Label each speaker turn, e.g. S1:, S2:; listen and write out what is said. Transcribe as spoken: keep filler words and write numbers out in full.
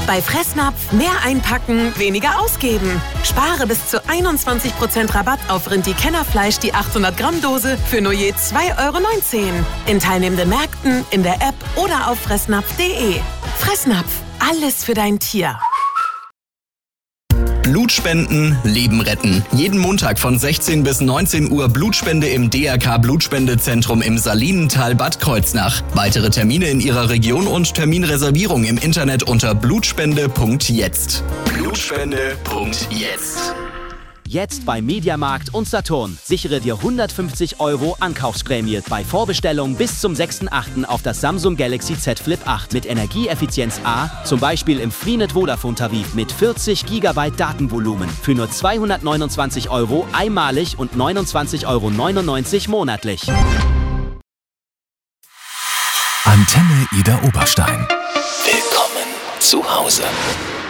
S1: Bei Fressnapf mehr einpacken, weniger ausgeben. Spare bis zu einundzwanzig Prozent Rabatt auf Rindi-Kennerfleisch die achthundert Gramm Dose für nur je zwei Euro neunzehn. In teilnehmenden Märkten, in der App oder auf fressnapf punkt de. Fressnapf, alles für dein Tier.
S2: Blutspenden, Leben retten. Jeden Montag von sechzehn bis neunzehn Uhr Blutspende im D R K Blutspendezentrum im Salinental Bad Kreuznach. Weitere Termine in Ihrer Region und Terminreservierung im Internet unter blutspende punkt jetzt. Blutspende punkt jetzt.
S3: Jetzt bei Mediamarkt und Saturn. Sichere dir hundertfünfzig Euro Ankaufsprämie bei Vorbestellung bis zum sechsten achten auf das Samsung Galaxy Z Flip acht mit Energieeffizienz A, zum Beispiel im Freenet Vodafone Tarif mit vierzig Gigabyte Datenvolumen für nur zweihundertneunundzwanzig Euro einmalig und neunundzwanzig Euro neunundneunzig monatlich.
S4: Antenne Ida Oberstein.
S2: Willkommen zu Hause.